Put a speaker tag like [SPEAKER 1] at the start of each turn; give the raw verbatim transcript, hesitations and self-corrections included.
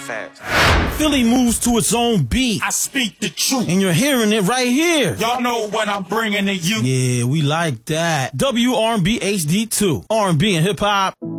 [SPEAKER 1] fast.
[SPEAKER 2] Philly moves to its own beat.
[SPEAKER 3] I speak the truth.
[SPEAKER 2] And you're hearing it right here.
[SPEAKER 3] Y'all know what I'm bringing to you.
[SPEAKER 2] Yeah, we like that. W R and B H D two. R and B and hip hop.